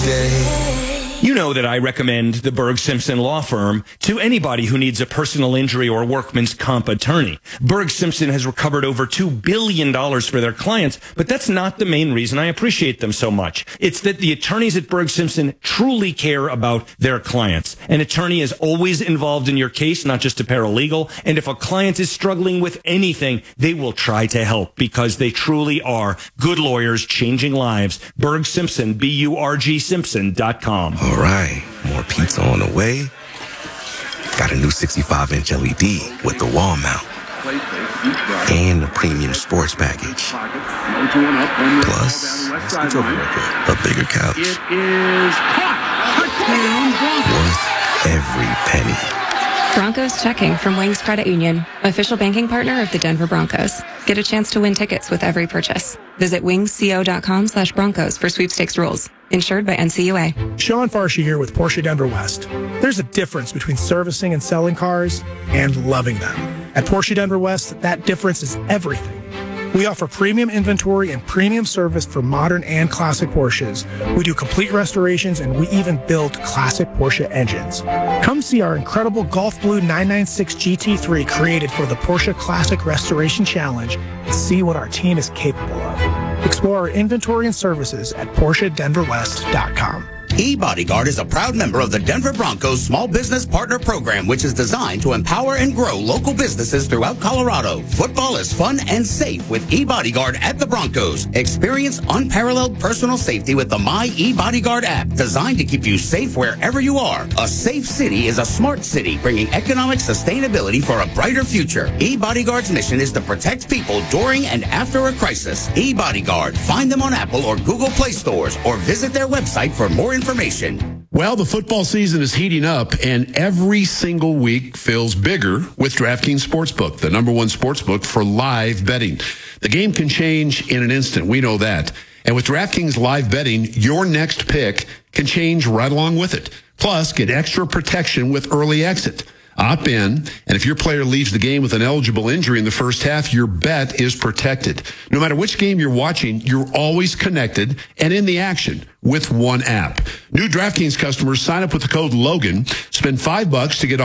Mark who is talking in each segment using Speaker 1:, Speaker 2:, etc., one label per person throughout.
Speaker 1: day.
Speaker 2: You know that I recommend the Berg Simpson Law Firm to anybody who needs a personal injury or workman's comp attorney. Berg Simpson has recovered over $2 billion for their clients, but that's not the main reason I appreciate them so much. It's that the attorneys at Berg Simpson truly care about their clients. An attorney is always involved in your case, not just a paralegal. And if a client is struggling with anything, they will try to help because they truly are good lawyers changing lives. Berg Simpson, BURG Simpson.com.
Speaker 1: All right, more pizza on the way. Got a new 65-inch LED with the wall mount. And a premium sports package. Plus, a bigger couch.
Speaker 3: It is caught.
Speaker 1: Worth every penny.
Speaker 4: Broncos checking from Wings Credit Union, official banking partner of the Denver Broncos. Get a chance to win tickets with every purchase. Visit wingsco.com/Broncos for sweepstakes rules. Insured by NCUA.
Speaker 5: Sean Farshey here with Porsche Denver West. There's a difference between servicing and selling cars and loving them. At Porsche Denver West, that difference is everything. We offer premium inventory and premium service for modern and classic Porsches. We do complete restorations, and we even build classic Porsche engines. Come see our incredible Golf Blue 996 GT3 created for the Porsche Classic Restoration Challenge and see what our team is capable of. Explore our inventory and services at PorscheDenverWest.com.
Speaker 6: eBodyguard is a proud member of the Denver Broncos Small Business Partner Program, which is designed to empower and grow local businesses throughout Colorado. Football is fun and safe with eBodyguard at the Broncos. Experience unparalleled personal safety with the My eBodyguard app, designed to keep you safe wherever you are. A safe city is a smart city, bringing economic sustainability for a brighter future. eBodyguard's mission is to protect people during and after a crisis. eBodyguard. Find them on Apple or Google Play stores or visit their website for more information.
Speaker 7: Well, the football season is heating up, and every single week feels bigger with DraftKings Sportsbook, the #1 sportsbook for live betting. The game can change in an instant. We know that. And with DraftKings live betting, your next pick can change right along with it. Plus, get extra protection with early exit. Opt in, and if your player leaves the game with an eligible injury in the first half, your bet is protected. No matter which game you're watching, you're always connected and in the action with one app. New DraftKings customers sign up with the code Logan, spend $5 to get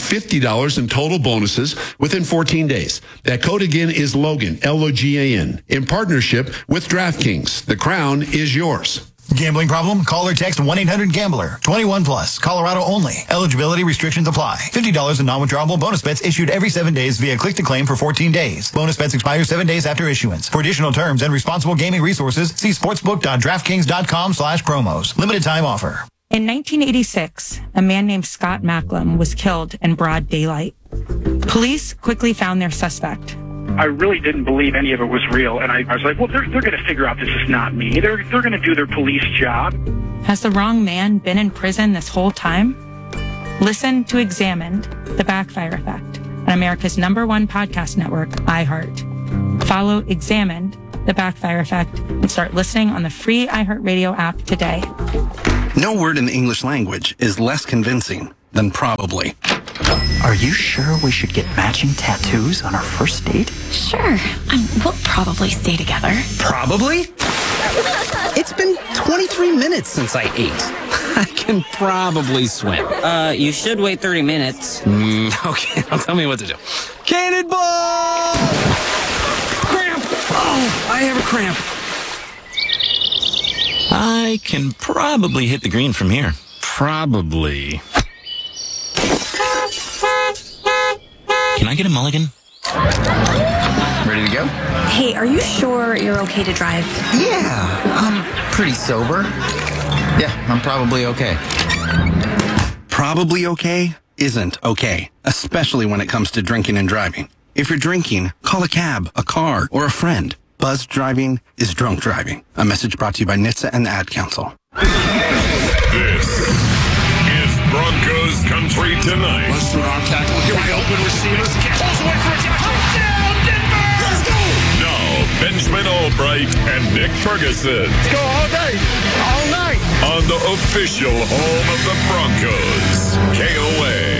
Speaker 7: $150 in total bonuses within 14 days. That code again is Logan, Logan, in partnership with DraftKings. The crown is yours.
Speaker 8: Gambling problem? Call or text 1-800-GAMBLER. 21 plus. Colorado only. Eligibility restrictions apply. $50 in non-withdrawable bonus bets issued every 7 days via click-to-claim for 14 days. Bonus bets expire 7 days after issuance. For additional terms and responsible gaming resources, see sportsbook.draftkings.com/promos. Limited time offer.
Speaker 9: In 1986, a man named Scott Macklem was killed in broad daylight. Police quickly found their suspect.
Speaker 10: I really didn't believe any of it was real, and I was like, well, they're going to figure out this is not me. They're going to do their police job.
Speaker 9: Has the wrong man been in prison this whole time? Listen to Examined, The Backfire Effect, on America's #1 podcast network, iHeart. Follow Examined, The Backfire Effect, and start listening on the free iHeartRadio app today.
Speaker 11: No word in the English language is less convincing than probably.
Speaker 12: Are you sure we should get matching tattoos on our first date?
Speaker 13: Sure. We'll probably stay together.
Speaker 11: Probably? It's been 23 minutes since I ate. I can probably swim.
Speaker 14: You should wait 30 minutes.
Speaker 11: Okay, now tell me what to do. Cannonball! Cramp! Oh, I have a cramp.
Speaker 15: I can probably hit the green from here.
Speaker 11: Probably.
Speaker 15: Can I get a mulligan?
Speaker 11: Ready to go?
Speaker 13: Hey, are you sure you're okay to drive?
Speaker 11: Yeah, I'm pretty sober. Yeah, I'm probably okay. Probably okay isn't okay, especially when it comes to drinking and driving. If you're drinking, call a cab, a car, or a friend. Buzzed driving is drunk driving. A message brought to you by NHTSA and the Ad Council.
Speaker 16: This is Broncos Country Tonight.
Speaker 17: Let's do an arm tackle. Here we go. Open receivers. Pulls away for a touchdown, Denver! Let's go!
Speaker 16: Now, Benjamin Albright and Nick Ferguson.
Speaker 17: Let's go all day, all night.
Speaker 16: On the official home of the Broncos, KOA.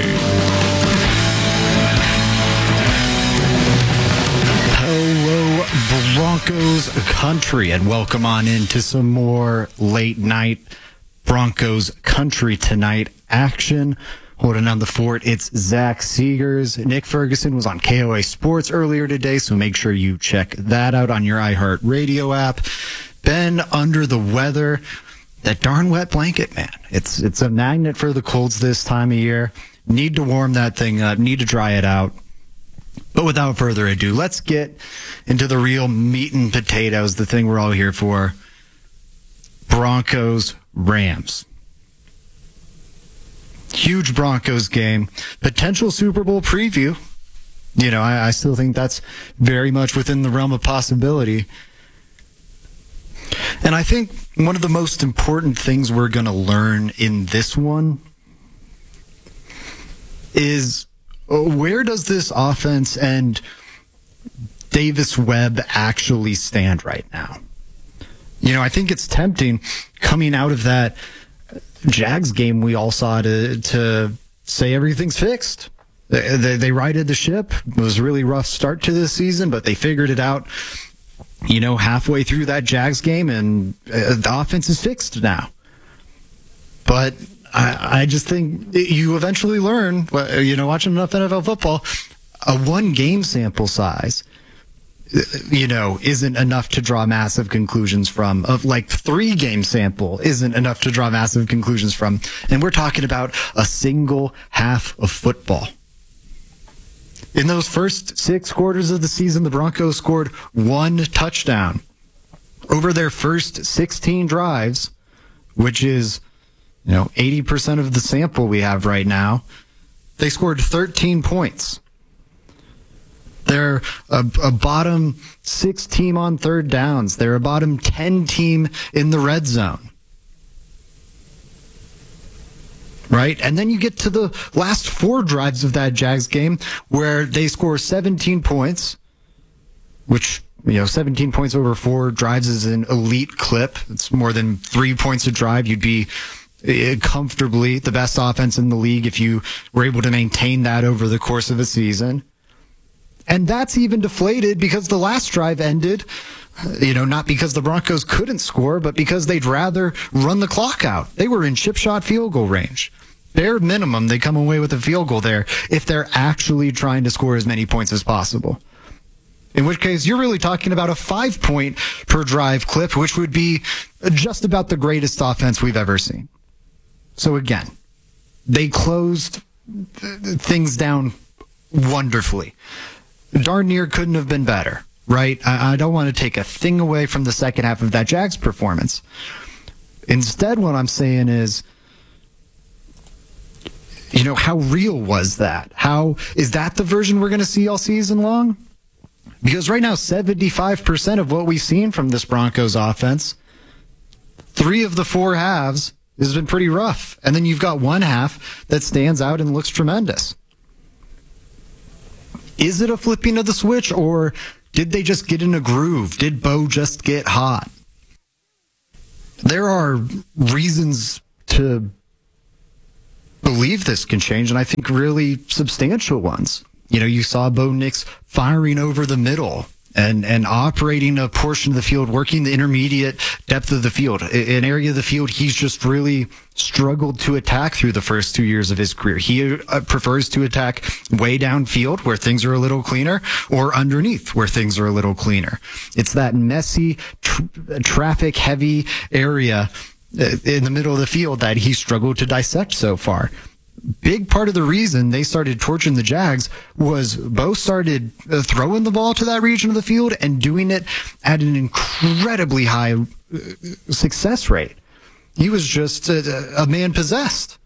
Speaker 18: Hello, Broncos country, and welcome on into some more late night
Speaker 19: Broncos country tonight. Action. Holding down the fort, it's Zach Seegers. Nick Ferguson was on KOA Sports earlier today, so make sure you check that out on your iHeartRadio app. Been under the weather. That darn wet blanket, man. It's a magnet for the colds this time of year. Need to warm that thing up. Need to dry it out. But without further ado, let's get into the real meat and potatoes, the thing we're all here for. Broncos, Rams. Huge Broncos game. Potential Super Bowl preview. You know, I still think that's very much within the realm of possibility. And I think one of the most important things we're going to learn in this one is where does this offense and Davis Webb actually stand right now? You know, I think it's tempting coming out of that Jags game we all saw to say everything's fixed. They righted the ship. It was a really rough start to this season, but they figured it out, you know, halfway through that Jags game, and the offense is fixed now. But I just think you eventually learn, you know, watching enough NFL football, a one-game sample size, you know, isn't enough to draw massive conclusions from. Of like 3-game sample isn't enough to draw massive conclusions from. And we're talking about a single half of football. In those first 6 quarters of the season, the Broncos scored 1 touchdown. Over their first 16 drives, which is, you know, 80% of the sample we have right now, they scored 13 points. They're a bottom 6 team on third downs. They're a bottom 10 team in the red zone. Right? And then you get to the last 4 drives of that Jags game where they score 17 points, which, you know, 17 points over 4 drives is an elite clip. It's more than 3 points a drive. You'd be comfortably the best offense in the league if you were able to maintain that over the course of a season. And that's even deflated because the last drive ended, you know, not because the Broncos couldn't score, but because they'd rather run the clock out. They were in chip shot field goal range. Bare minimum, they come away with a field goal there if they're actually trying to score as many points as possible. In which case, you're really talking about a 5-point per drive clip, which would be just about the greatest offense we've ever seen. So again, they closed things down wonderfully. Darn near couldn't have been better, right? I don't want to take a thing away from the second half of that Jags performance. Instead, what I'm saying is, you know, how real was that? How is that the version we're going to see all season long? Because right now, 75% of what we've seen from this Broncos offense, 3 of the 4 halves, has been pretty rough. And then you've got 1 half that stands out and looks tremendous. Is it a flipping of the switch, or did they just get in a groove? Did Bo just get hot? There are reasons to believe this can change, and I think really substantial ones. You know, you saw Bo Nix firing over the middle and operating a portion of the field, working the intermediate depth of the field, an area of the field he's just really struggled to attack through the first 2 years of his career. He prefers to attack way downfield where things are a little cleaner, or underneath where things are a little cleaner. It's that messy, traffic-heavy area in the middle of the field that he struggled to dissect so far. Big part of the reason they started torching the Jags was Bo started throwing the ball to that region of the field and doing it at an incredibly high success rate. He was just a man possessed.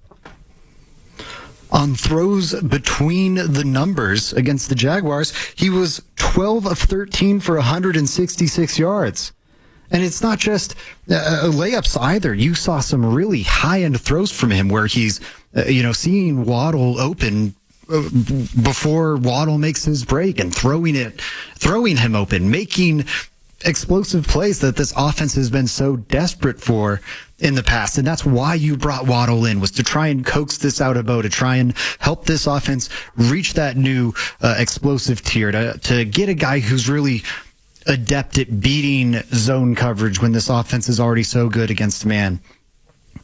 Speaker 19: On throws between the numbers against the Jaguars, he was 12 of 13 for 166 yards. And it's not just layups either. You saw some really high-end throws from him where he's, seeing Waddle open before Waddle makes his break and throwing him open, making explosive plays that this offense has been so desperate for in the past. And that's why you brought Waddle in, was to try and coax this out of Bo, to try and help this offense reach that new explosive tier, to get a guy who's really adept at beating zone coverage when this offense is already so good against man.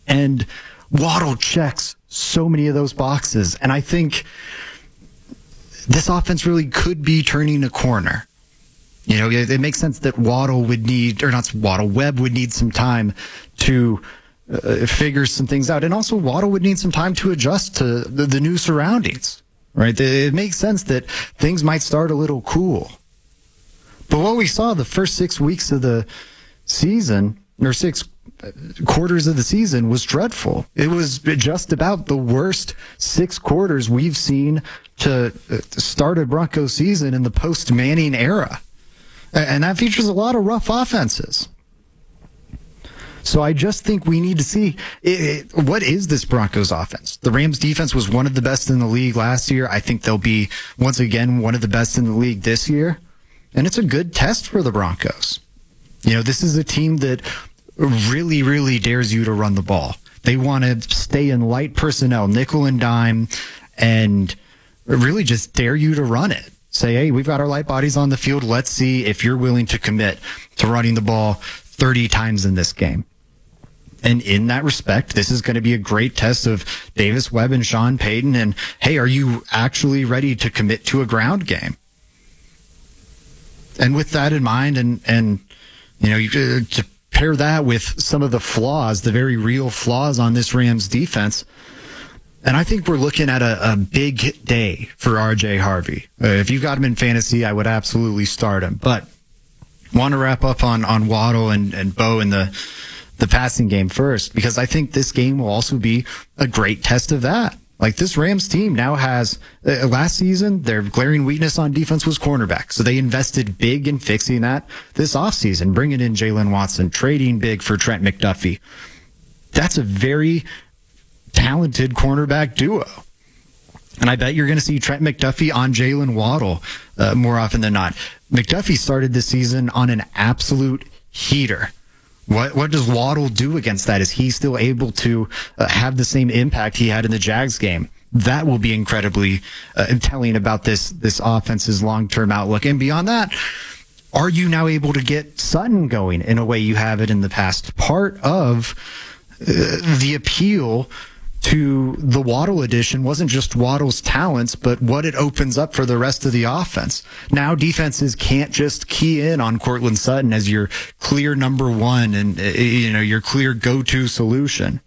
Speaker 19: And Waddle checks so many of those boxes. And I think this offense really could be turning a corner. You know, it makes sense that Webb would need some time to figure some things out. And also Waddle would need some time to adjust to the new surroundings, right? It makes sense that things might start a little cool. But what we saw the first 6 weeks of the season, or 6 quarters of the season, was dreadful. It was just about the worst 6 quarters we've seen to start a Broncos season in the post-Manning era. And that features a lot of rough offenses. So I just think we need to see what is this Broncos offense. The Rams defense was one of the best in the league last year. I think they'll be, once again, one of the best in the league this year. And it's a good test for the Broncos. You know, this is a team that really, really dares you to run the ball. They want to stay in light personnel, nickel and dime, and really just dare you to run it. Say, hey, we've got our light bodies on the field. Let's see if you're willing to commit to running the ball 30 times in this game. And in that respect, this is going to be a great test of Davis Webb and Sean Payton. And, hey, are you actually ready to commit to a ground game? And with that in mind, and you know, to pair that with some of the flaws, the very real flaws on this Rams defense, and I think we're looking at a big day for R.J. Harvey. If you got him in fantasy, I would absolutely start him. But want to wrap up on Waddle and Bo in the passing game first, because I think this game will also be a great test of that. Like, this Rams team now has, last season, their glaring weakness on defense was cornerback. So they invested big in fixing that this offseason, bringing in Jalen Watson, trading big for Trent McDuffie. That's a very talented cornerback duo. And I bet you're going to see Trent McDuffie on Jalen Waddle more often than not. McDuffie started this season on an absolute heater. What does Waddle do against that? Is he still able to have the same impact he had in the Jags game? That will be incredibly telling about this offense's long-term outlook. And beyond that, are you now able to get Sutton going in a way you have it in the past? Part of the appeal to the Waddle edition wasn't just Waddle's talents, but what it opens up for the rest of the offense. Now defenses can't just key in on Courtland Sutton as your clear number one and, you know, your clear go-to solution.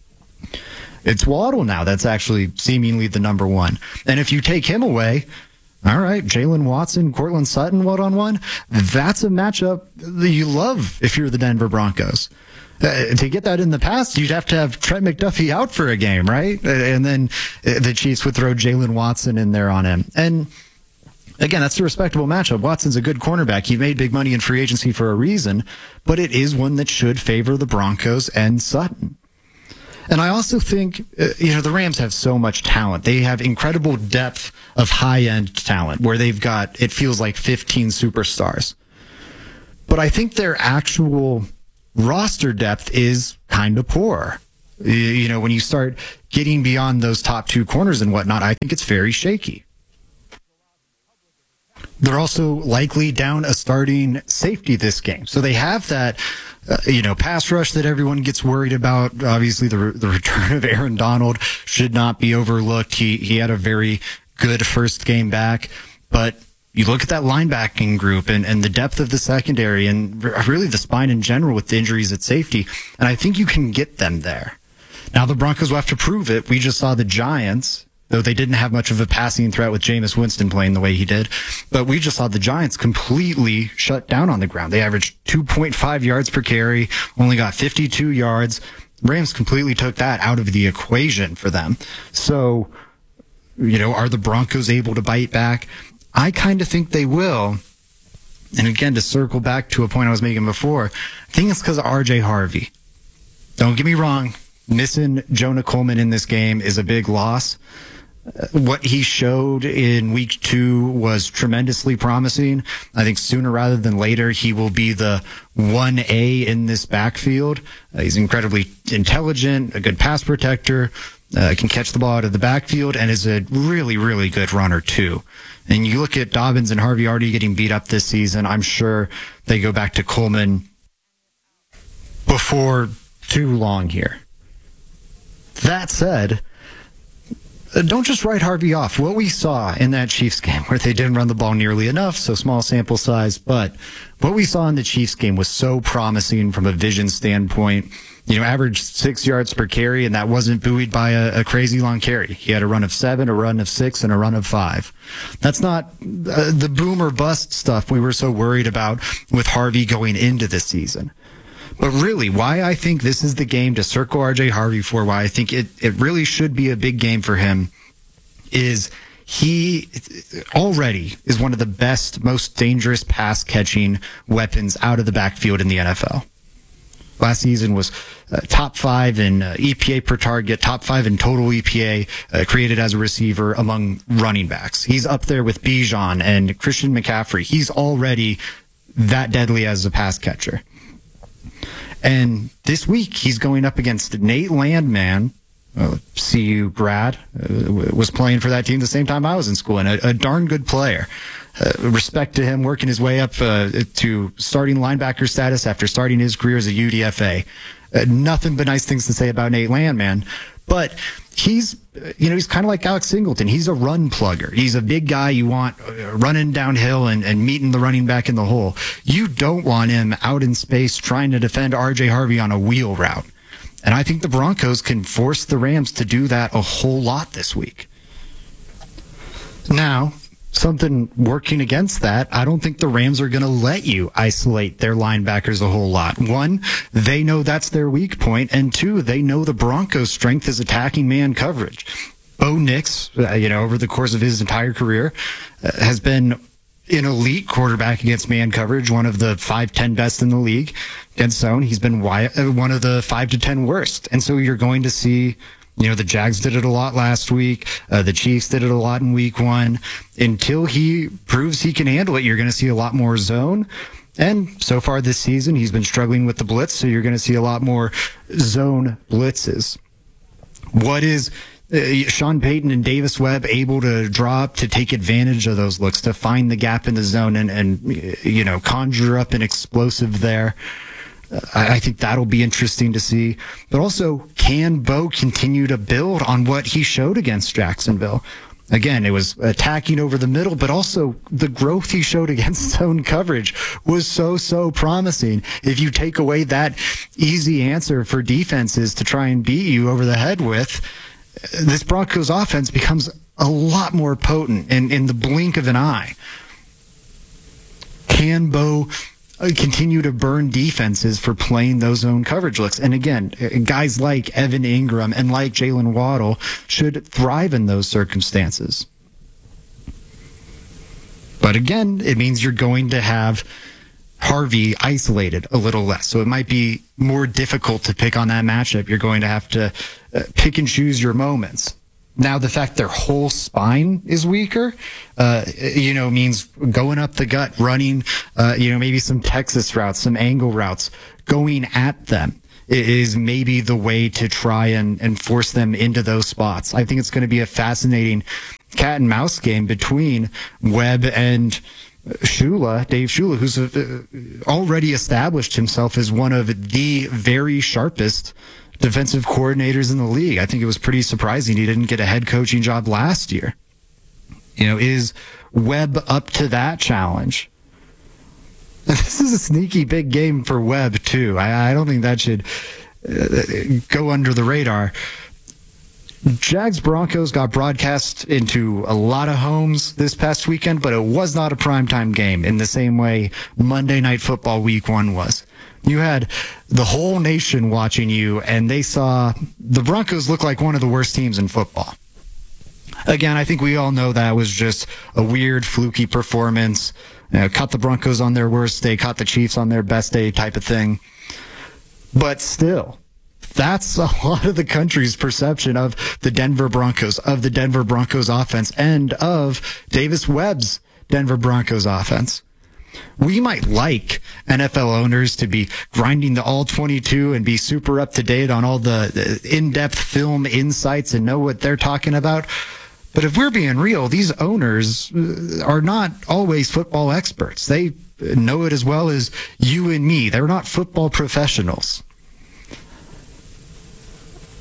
Speaker 19: It's Waddle now that's actually seemingly the number one. And if you take him away, all right, Jalen Watson, Courtland Sutton, one-on-one, that's a matchup that you love if you're the Denver Broncos. To get that in the past, you'd have to have Trent McDuffie out for a game, right? And then the Chiefs would throw Jalen Watson in there on him. And again, that's a respectable matchup. Watson's a good cornerback. He made big money in free agency for a reason, but it is one that should favor the Broncos and Sutton. And I also think, the Rams have so much talent. They have incredible depth of high-end talent where they've got, it feels like 15 superstars. But I think their actual roster depth is kind of poor. You know, when you start getting beyond those top 2 corners and whatnot, I think it's very shaky. They're also likely down a starting safety this game. So they have that, pass rush that everyone gets worried about. Obviously, the return of Aaron Donald should not be overlooked. He had a very good first game back, but you look at that linebacking group and the depth of the secondary and really the spine in general with the injuries at safety, and I think you can get them there. Now, the Broncos will have to prove it. We just saw the Giants, though they didn't have much of a passing threat with Jameis Winston playing the way he did, but we just saw the Giants completely shut down on the ground. They averaged 2.5 yards per carry, only got 52 yards. Rams completely took that out of the equation for them. So, are the Broncos able to bite back? I kind of think they will. And again, to circle back to a point I was making before, I think it's because of R.J. Harvey. Don't get me wrong. Missing Jonah Coleman in this game is a big loss. What he showed in week 2 was tremendously promising. I think sooner rather than later, he will be the 1A in this backfield. He's incredibly intelligent, a good pass protector, can catch the ball out of the backfield, and is a really, really good runner too. And you look at Dobbins and Harvey already getting beat up this season. I'm sure they go back to Coleman before too long here. That said, don't just write Harvey off. What we saw in that Chiefs game, where they didn't run the ball nearly enough, so small sample size, but what we saw in the Chiefs game was so promising from a vision standpoint. Averaged 6 yards per carry, and that wasn't buoyed by a crazy long carry. He had a run of 7, a run of 6, and a run of 5. That's not the boom or bust stuff we were so worried about with Harvey going into this season. But really, why I think this is the game to circle R.J. Harvey for, why I think it really should be a big game for him, is he already is one of the best, most dangerous pass-catching weapons out of the backfield in the NFL. Last season was top 5 in EPA per target, top 5 in total EPA created as a receiver among running backs. He's up there with Bijan and Christian McCaffrey. He's already that deadly as a pass catcher. And this week, he's going up against Nate Landman, CU grad, was playing for that team the same time I was in school, and a darn good player. Respect to him working his way up to starting linebacker status after starting his career as a UDFA. Nothing but nice things to say about Nate Landman. But he's kind of like Alex Singleton. He's a run plugger. He's a big guy you want running downhill and meeting the running back in the hole. You don't want him out in space trying to defend R.J. Harvey on a wheel route. And I think the Broncos can force the Rams to do that a whole lot this week. Now, something working against that, I don't think the Rams are going to let you isolate their linebackers a whole lot. One, they know that's their weak point, and two, they know the Broncos' strength is attacking man coverage. Bo Nix, over the course of his entire career, has been an elite quarterback against man coverage, one of the 5-10 best in the league. Against zone, he's been one of the 5 to 10 worst. And so you're going to see, the Jags did it a lot last week. The Chiefs did it a lot in week 1. Until he proves he can handle it, you're going to see a lot more zone. And so far this season, he's been struggling with the blitz, so you're going to see a lot more zone blitzes. What is Sean Payton and Davis Webb able to draw up to take advantage of those looks, to find the gap in the zone and conjure up an explosive there? I think that'll be interesting to see. But also, can Bo continue to build on what he showed against Jacksonville? Again, it was attacking over the middle, but also the growth he showed against zone coverage was so promising. If you take away that easy answer for defenses to try and beat you over the head with, this Broncos offense becomes a lot more potent in the blink of an eye. Can Bo continue to burn defenses for playing those zone coverage looks? And again, guys like Evan Ingram and like Jalen Waddle should thrive in those circumstances. But again, it means you're going to have Harvey isolated a little less. So it might be more difficult to pick on that matchup. You're going to have to pick and choose your moments. Now, the fact their whole spine is weaker, means going up the gut, running, maybe some Texas routes, some angle routes, going at them is maybe the way to try and force them into those spots. I think it's going to be a fascinating cat and mouse game between Webb and Shula, Dave Shula, who's already established himself as one of the very sharpest defensive coordinators in the league. I think it was pretty surprising he didn't get a head coaching job last year. Is Webb up to that challenge? This is a sneaky big game for Webb, too. I don't think that should go under the radar. Jags Broncos got broadcast into a lot of homes this past weekend, but it was not a primetime game in the same way Monday Night Football Week 1 was. You had the whole nation watching you, and they saw the Broncos look like one of the worst teams in football. Again, I think we all know that was just a weird, fluky performance. Caught the Broncos on their worst day, caught the Chiefs on their best day type of thing. But still, that's a lot of the country's perception of the Denver Broncos offense, and of Davis Webb's Denver Broncos offense. We might like NFL owners to be grinding the all 22 and be super up to date on all the in-depth film insights and know what they're talking about. But if we're being real, these owners are not always football experts. They know it as well as you and me. They're not football professionals.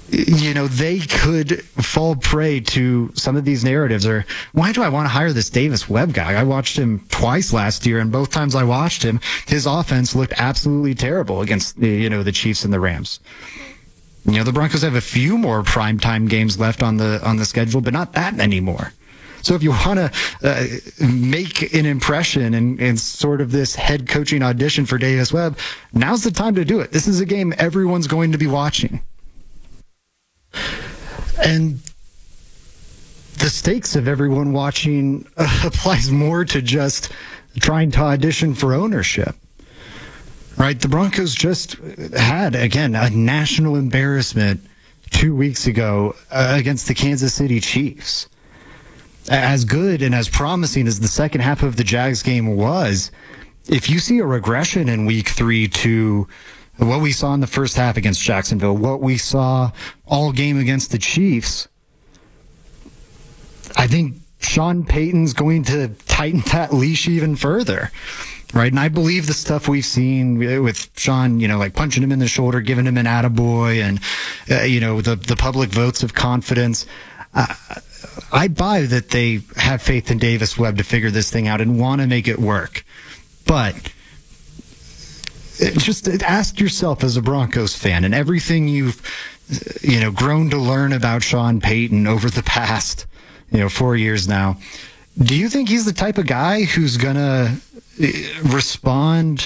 Speaker 19: they could fall prey to some of these narratives. Or why do I want to hire this Davis Webb guy? I watched him twice last year, and both times I watched him, his offense looked absolutely terrible against the Chiefs and the Rams. The Broncos have a few more primetime games left on the schedule, but not that many more. So if you want to make an impression in sort of this head coaching audition for Davis Webb, now's the time to do it. This is a game everyone's going to be watching. And the stakes of everyone watching applies more to just trying to audition for ownership. Right? The Broncos just had, again, a national embarrassment 2 weeks ago against the Kansas City Chiefs. As good and as promising as the second half of the Jags game was, if you see a regression in week 3 to what we saw in the first half against Jacksonville, what we saw all game against the Chiefs, I think Sean Payton's going to tighten that leash even further. Right. And I believe the stuff we've seen with Sean, like punching him in the shoulder, giving him an attaboy, and, the public votes of confidence. I buy that they have faith in Davis Webb to figure this thing out and want to make it work. But just ask yourself as a Broncos fan, and everything you've, grown to learn about Sean Payton over the past, 4 years now, do you think he's the type of guy who's going to respond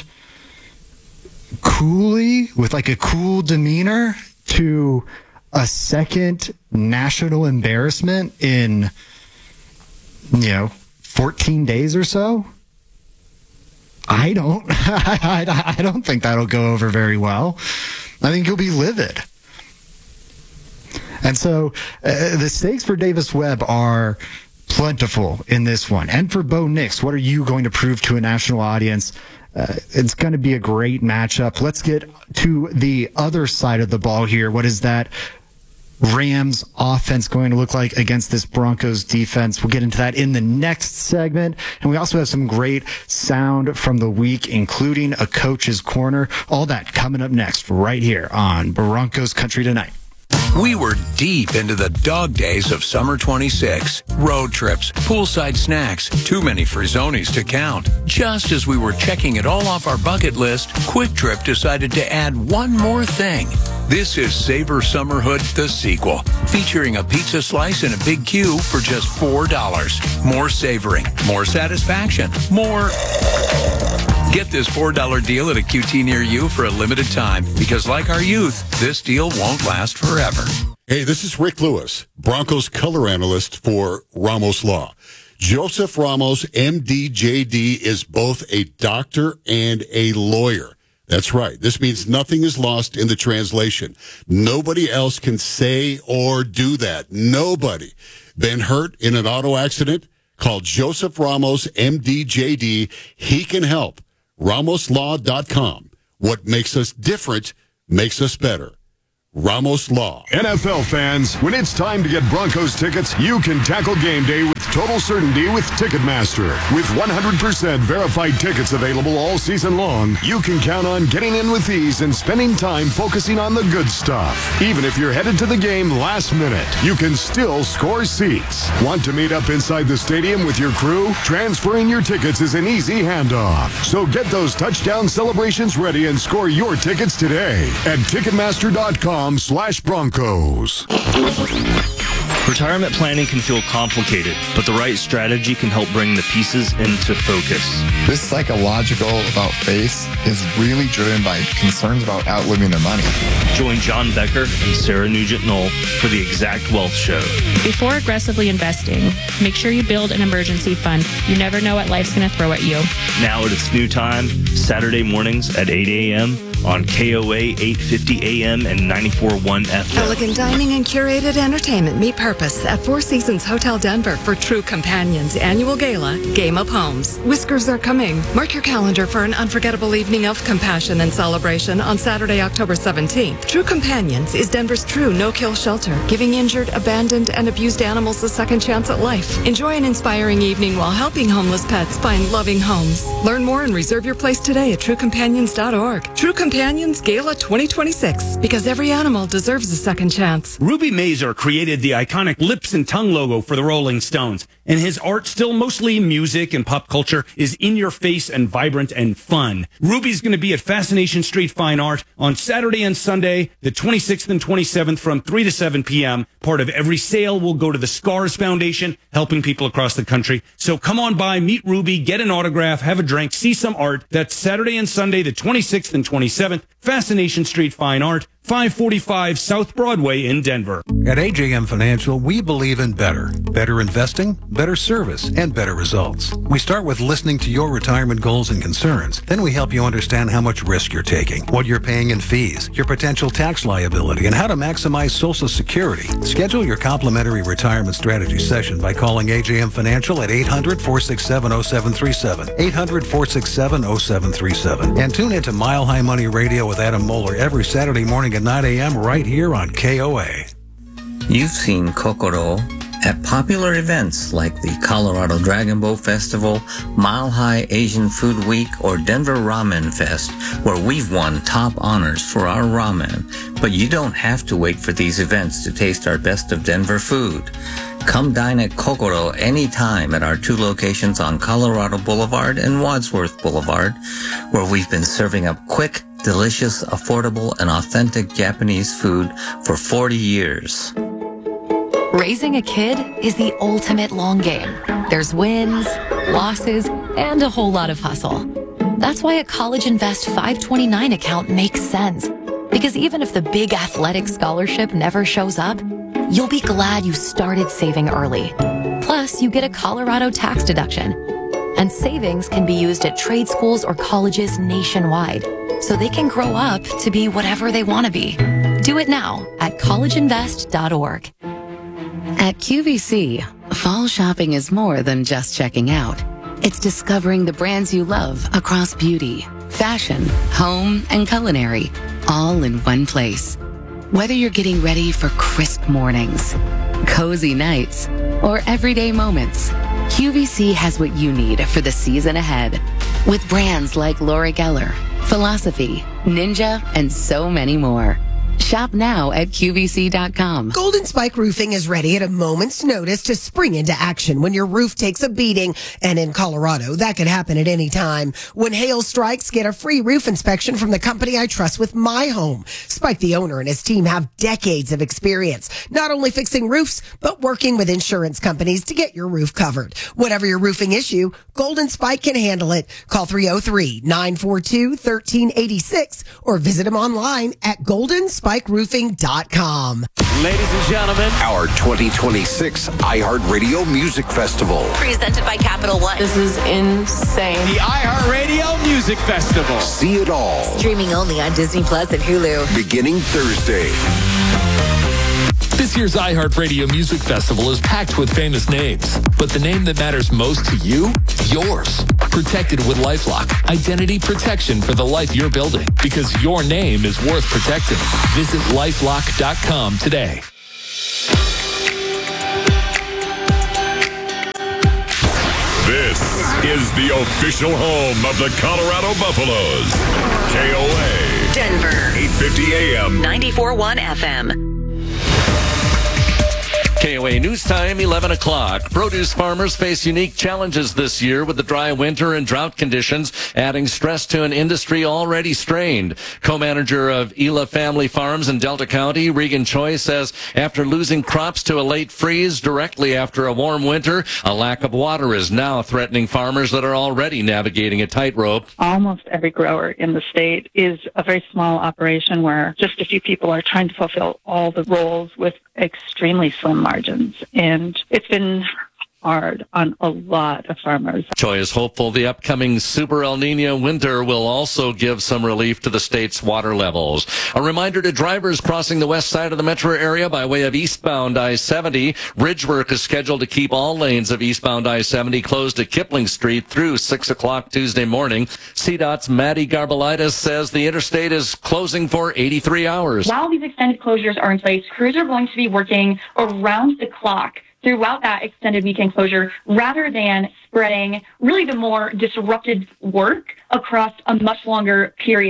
Speaker 19: coolly with like a cool demeanor to a second national embarrassment in 14 days or so? I don't think that'll go over very well. I think he'll be livid. And so the stakes for Davis Webb are plentiful in this one. And for Bo Nix, what are you going to prove to a national audience? It's going to be a great matchup. Let's get to the other side of the ball here. What is that Rams offense going to look like against this Broncos defense? We'll get into that in the next segment. And we also have some great sound from the week, including a coach's corner. All that coming up next right here on Broncos Country Tonight.
Speaker 20: We were deep into the dog days of summer 26. Road trips, poolside snacks, too many Frizzonis to count. Just as we were checking it all off our bucket list, Quick Trip decided to add one more thing. This is Savor Summerhood, the sequel, featuring a pizza slice and a big Q for just $4. More savoring, more satisfaction, more... Get this $4 deal at a QT near you for a limited time, because like our youth, this deal won't last forever.
Speaker 21: Hey, this is Rick Lewis, Broncos color analyst for Ramos Law. Joseph Ramos, MD, JD, is both a doctor and a lawyer. That's right. This means nothing is lost in the translation. Nobody else can say or do that. Nobody. Been hurt in an auto accident? Call Joseph Ramos, MD, JD. He can help. RamosLaw.com. What makes us different makes us better. Ramos Law.
Speaker 16: NFL fans, when it's time to get Broncos tickets, you can tackle game day with total certainty with Ticketmaster. With 100% verified tickets available all season long, you can count on getting in with ease and spending time focusing on the good stuff. Even if you're headed to the game last minute, you can still score seats. Want to meet up inside the stadium with your crew? Transferring your tickets is an easy handoff. So get those touchdown celebrations ready and score your tickets today at Ticketmaster.com/Broncos.
Speaker 22: Retirement planning can feel complicated, but the right strategy can help bring the pieces into focus.
Speaker 23: This psychological about face is really driven by concerns about outliving their money.
Speaker 22: Join John Becker and Sarah Nugent-Knoll for the Exact Wealth Show.
Speaker 24: Before aggressively investing, make sure you build an emergency fund. You never know what life's going to throw at you.
Speaker 22: Now at its new time, Saturday mornings at 8 a.m. on KOA 850 AM and 94.1 FM.
Speaker 25: Elegant dining and curated entertainment meet purpose at Four Seasons Hotel Denver for True Companions annual gala, Game of Homes. Whiskers are coming. Mark your calendar for an unforgettable evening of compassion and celebration on Saturday, October 17th. True Companions is Denver's true no-kill shelter, giving injured, abandoned, and abused animals a second chance at life. Enjoy an inspiring evening while helping homeless pets find loving homes. Learn more and reserve your place today at truecompanions.org. True Companions Companions Gala 2026, because every animal deserves a second chance.
Speaker 1: Ruby Mazur created the iconic lips and tongue logo for the Rolling Stones, and his art, still mostly music and pop culture, is in your face and vibrant and fun. Ruby's going to be at Fascination Street Fine Art on Saturday and Sunday, the 26th and 27th from 3 to 7 p.m. Part of every sale will go to the Scars Foundation, helping people across the country. So come on by, meet Ruby, get an autograph, have a drink, see some art. That's Saturday and Sunday, the 26th and 27th, Fascination Street Fine Art, 545 South Broadway in Denver.
Speaker 2: At AJM Financial, we believe in better. Better investing, better service, and better results. We start with listening to your retirement goals and concerns. Then we help you understand how much risk you're taking, what you're paying in fees, your potential tax liability, and how to maximize Social Security. Schedule your complimentary retirement strategy session by calling AJM Financial at 800-467-0737, 800-467-0737, and tune into Mile High Money Radio with Adam Moeller every Saturday morning at 9 a.m. right here on KOA.
Speaker 3: You've seen Kokoro at popular events like the Colorado Dragon Boat Festival, Mile High Asian Food Week, or Denver Ramen Fest, where we've won top honors for our ramen. But you don't have to wait for these events to taste our best of Denver food. Come dine at Kokoro anytime at our 2 locations on Colorado Boulevard and Wadsworth Boulevard, where we've been serving up quick, delicious, affordable, and authentic Japanese food for 40 years.
Speaker 4: Raising a kid is the ultimate long game. There's wins, losses, and a whole lot of hustle. That's why a College Invest 529 account makes sense. Because even if the big athletic scholarship never shows up, you'll be glad you started saving early. Plus, you get a Colorado tax deduction. And savings can be used at trade schools or colleges nationwide, so they can grow up to be whatever they want to be. Do it now at collegeinvest.org. At QVC, fall shopping is more than just checking out. It's discovering the brands you love across beauty, fashion, home, and culinary, all in one place. Whether you're getting ready for crisp mornings, cozy nights, or everyday moments, QVC has what you need for the season ahead. With brands like Laura Geller, Philosophy, Ninja, and so many more. Shop now at QVC.com.
Speaker 5: Golden Spike Roofing is ready at a moment's notice to spring into action when your roof takes a beating. And in Colorado, that could happen at any time. When hail strikes, get a free roof inspection from the company I trust with my home. Spike, the owner, and his team have decades of experience, not only fixing roofs, but working with insurance companies to get your roof covered. Whatever your roofing issue, Golden Spike can handle it. Call 303-942-1386 or visit them online at goldenspikeroofing.com.
Speaker 26: Ladies and gentlemen, our 2026 iHeartRadio Music Festival.
Speaker 27: Presented by Capital One.
Speaker 26: This is insane. The iHeartRadio Music Festival. See it all.
Speaker 27: Streaming only on Disney Plus and Hulu.
Speaker 26: Beginning Thursday.
Speaker 28: This year's iHeartRadio Music Festival is packed with famous names, but the name that matters most to you? Yours. Protected with LifeLock. Identity protection for the life you're building, because your name is worth protecting. Visit LifeLock.com today.
Speaker 16: This is the official home of the Colorado Buffaloes. KOA.
Speaker 27: Denver.
Speaker 16: 850 AM.
Speaker 27: 94.1 FM.
Speaker 29: KOA News Time, 11 o'clock. Produce farmers face unique challenges this year with the dry winter and drought conditions, adding stress to an industry already strained. Co-manager of Ela Family Farms in Delta County, Regan Choi, says after losing crops to a late freeze directly after a warm winter, a lack of water is now threatening farmers that are already navigating a tightrope.
Speaker 30: Almost every grower in the state is a very small operation where just a few people are trying to fulfill all the roles with extremely slim margins, and it's been hard on a lot of farmers.
Speaker 29: Choi is hopeful the upcoming Super El Nino winter will also give some relief to the state's water levels. A reminder to drivers crossing the west side of the metro area by way of eastbound I-70. Bridge work is scheduled to keep all lanes of eastbound I-70 closed at Kipling Street through 6 o'clock Tuesday morning. CDOT's Maddie Garbalitis says the interstate is closing for 83 hours.
Speaker 31: While these extended closures are in place, crews are going to be working around the clock throughout that extended weekend closure, rather than spreading really the more disrupted work across a much longer period.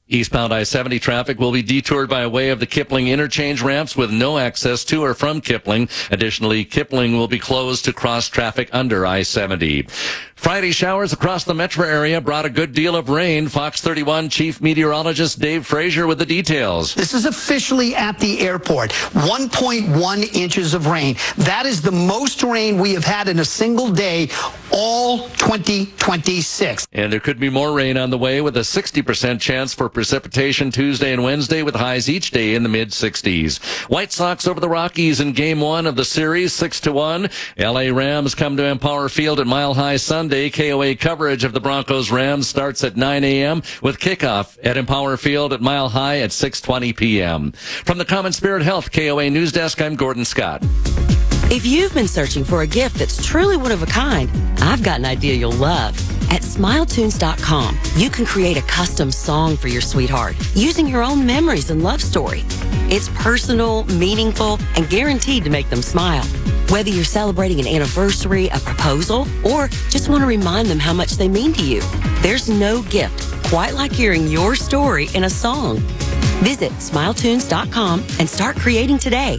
Speaker 29: Eastbound I-70 traffic will be detoured by way of the Kipling interchange ramps with no access to or from Kipling. Additionally, Kipling will be closed to cross traffic under I-70. Friday showers across the metro area brought a good deal of rain. Fox 31 Chief Meteorologist Dave Frazier with the details.
Speaker 6: This is officially at the airport. 1.1 inches of rain. That is the most rain we have had in a single day all 2026.
Speaker 29: And there could be more rain on the way with a 60% chance for precipitation Tuesday and Wednesday with highs each day in the mid-60s. White Sox over the Rockies in Game 1 of the series, 6-1. LA Rams come to Empower Field at Mile High Sunday. KOA coverage of the Broncos-Rams starts at 9 a.m. with kickoff at Empower Field at Mile High at 6:20 p.m. From the Common Spirit Health KOA News Desk, I'm Gordon Scott.
Speaker 7: If you've been searching for a gift that's truly one of a kind, I've got an idea you'll love. At SmileTunes.com, you can create a custom song for your sweetheart using your own memories and love story. It's personal, meaningful, and guaranteed to make them smile. Whether you're celebrating an anniversary, a proposal, or just want to remind them how much they mean to you, there's no gift quite like hearing your story in a song. Visit SmileTunes.com and start creating today.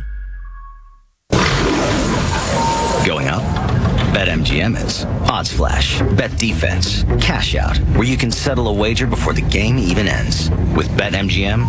Speaker 8: Going up? BetMGM is. Odds Flash, Bet Defense, Cash Out, where you can settle a wager before the game even ends. With BetMGM,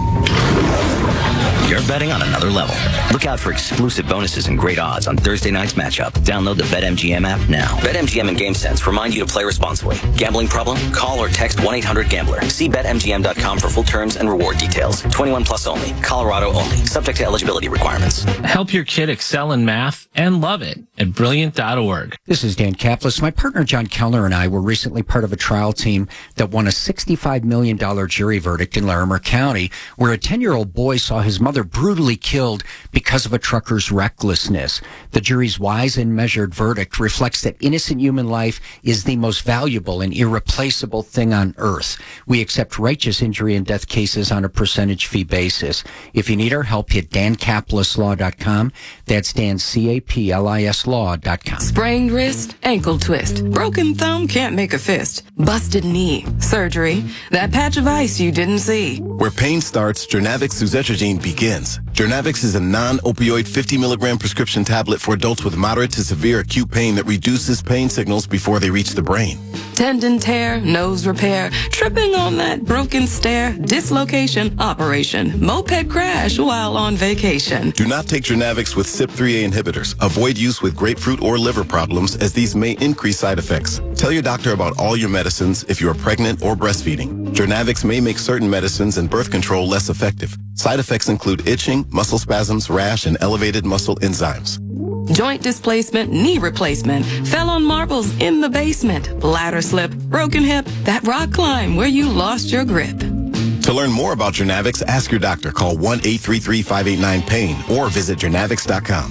Speaker 8: you're betting on another level. Look out for exclusive bonuses and great odds on Thursday night's matchup. Download the BetMGM app now. BetMGM and GameSense remind you to play responsibly. Gambling problem? Call or text 1-800-GAMBLER. See BetMGM.com for full terms and reward details. 21 plus only. Colorado only. Subject to eligibility requirements.
Speaker 9: Help your kid excel in math and love it at Brilliant.org.
Speaker 10: This is Dan Kaplis. My partner John Kellner and I were recently part of a trial team that won a $65 million jury verdict in Larimer County, where a 10-year-old boy saw his mother brutally killed because of a trucker's recklessness. The jury's wise and measured verdict reflects that innocent human life is the most valuable and irreplaceable thing on earth. We accept righteous injury and death cases on a percentage fee basis. If you need our help, hit DanCaplisLaw.com. That's Dan, C-A-P-L-I-S Law.com.
Speaker 11: Sprained wrist, ankle twist, broken thumb, can't make a fist, busted knee, surgery, that patch of ice you didn't see.
Speaker 12: Where pain starts, Jernavix suzetrigine begins. Jernavix is a non-opioid 50-milligram prescription tablet for adults with moderate to severe acute pain that reduces pain signals before they reach the brain.
Speaker 11: Tendon tear, nose repair, tripping on that broken stair, dislocation, operation, moped crash while on vacation.
Speaker 12: Do not take Jernavix with CYP3A inhibitors. Avoid use with grapefruit or liver problems, as these may increase side effects. Tell your doctor about all your medicines if you are pregnant or breastfeeding. Jernavix may make certain medicines and birth control less effective. Side effects include itching, muscle spasms, rash, and elevated muscle enzymes.
Speaker 11: Joint displacement, knee replacement, fell on marbles in the basement, bladder slip, broken hip, that rock climb where you lost your grip.
Speaker 12: To learn more about Jernavix, ask your doctor. Call 1-833-589-PAIN or visit Jernavix.com.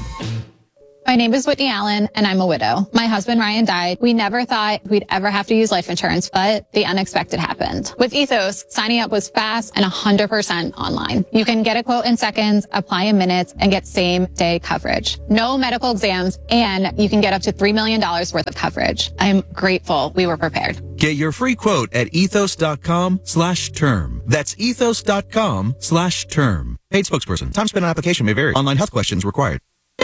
Speaker 13: My name is Whitney Allen, and I'm a widow. My husband, Ryan, died. We never thought we'd ever have to use life insurance, but the unexpected happened. With Ethos, signing up was fast and 100% online. You can get a quote in seconds, apply in minutes, and get same-day coverage. No medical exams, and you can get up to $3 million worth of coverage. I'm grateful we were prepared.
Speaker 14: Get your free quote at ethos.com/term. That's ethos.com/term. Paid spokesperson. Time spent on application may vary. Online health questions required.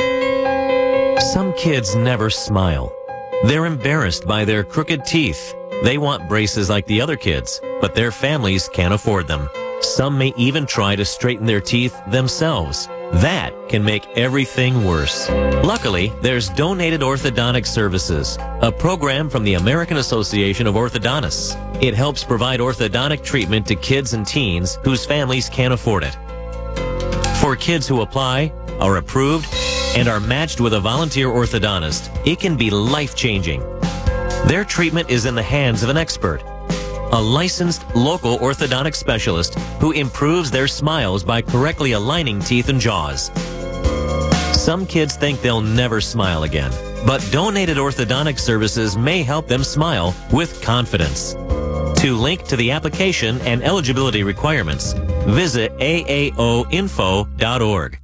Speaker 15: Some kids never smile. They're embarrassed by their crooked teeth. They want braces like the other kids, but their families can't afford them. Some may even try to straighten their teeth themselves. That can make everything worse. Luckily, there's Donated Orthodontic Services, a program from the American Association of Orthodontists. It helps provide orthodontic treatment to kids and teens whose families can't afford it. For kids who apply, are approved, and are matched with a volunteer orthodontist, it can be life-changing. Their treatment is in the hands of an expert, a licensed local orthodontic specialist who improves their smiles by correctly aligning teeth and jaws. Some kids think they'll never smile again, but Donated Orthodontic Services may help them smile with confidence. To link to the application and eligibility requirements, visit aaoinfo.org.